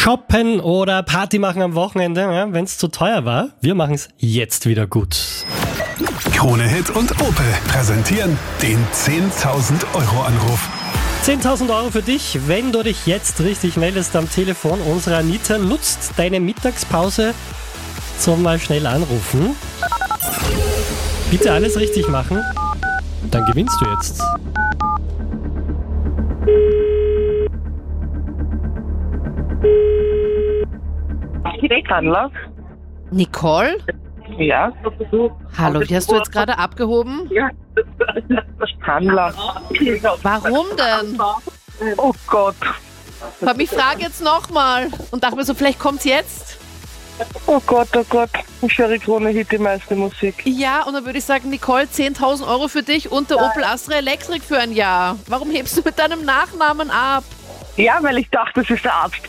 Shoppen oder Party machen am Wochenende, ja, wenn es zu teuer war. Wir machen es jetzt wieder gut. Krone Hit und Opel präsentieren den 10.000 Euro Anruf. 10.000 Euro für dich, wenn du dich jetzt richtig meldest am Telefon. Unsere Anita nutzt deine Mittagspause zum mal schnell anrufen. Bitte alles richtig machen, dann gewinnst du jetzt. Handler? Nicole? Ja. Hallo, wie hast du jetzt gerade abgehoben? Ja. Handler. Warum denn? Oh Gott. Aber ich frage jetzt nochmal und dachte mir so, vielleicht kommt's jetzt. Oh Gott, oh Gott. Ich höre Krone Hit, die meiste Musik. Ja, und dann würde ich sagen, Nicole, 10.000 Euro für dich und der Opel Astra Electric für ein Jahr. Warum hebst du mit deinem Nachnamen ab? Ja, weil ich dachte, das ist der Arzt.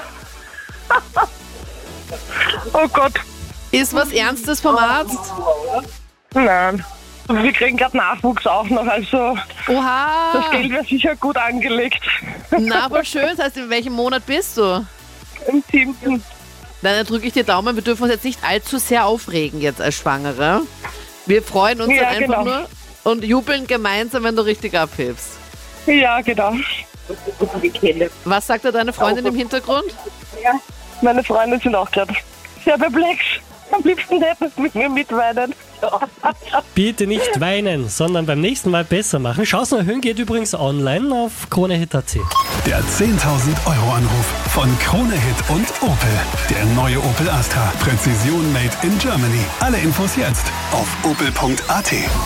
Oh Gott. Ist was Ernstes vom Arzt? Nein. Wir kriegen gerade Nachwuchs auch noch, also das Oha. Geld wäre sicher gut angelegt. Na, aber schön. Das heißt, in welchem Monat bist du? Im 7. Dann drücke ich dir Daumen. Wir dürfen uns jetzt nicht allzu sehr aufregen jetzt als Schwangere. Wir freuen uns Ja, dann einfach genau. nur und jubeln gemeinsam, wenn du richtig abhebst. Ja, genau. Was sagt da deine Freundin im Hintergrund? Meine Freunde sind auch gerade sehr perplex. Am liebsten hätten sie mit mir mitweinen. Bitte nicht weinen, sondern beim nächsten Mal besser machen. Chancen erhöhen geht übrigens online auf kronehit.at. Der 10.000 Euro Anruf von Krone Hit und Opel. Der neue Opel Astra. Präzision made in Germany. Alle Infos jetzt auf opel.at.